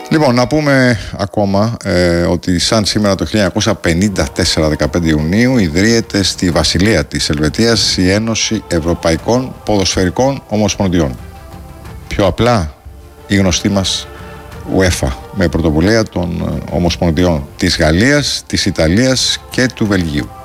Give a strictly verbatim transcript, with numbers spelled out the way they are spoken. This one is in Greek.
Λοιπόν, να πούμε ακόμα ε, ότι σαν σήμερα το χίλια εννιακόσια πενήντα τέσσερα, δεκαπέντε Ιουνίου, ιδρύεται στη Βασιλεία της Ελβετίας η Ένωση Ευρωπαϊκών Ποδοσφαιρικών Ομοσπονδιών. Πιο απλά, η γνωστή μας UEFA, με πρωτοβουλία των Ομοσπονδιών της Γαλλίας, της Ιταλίας και του Βελγίου.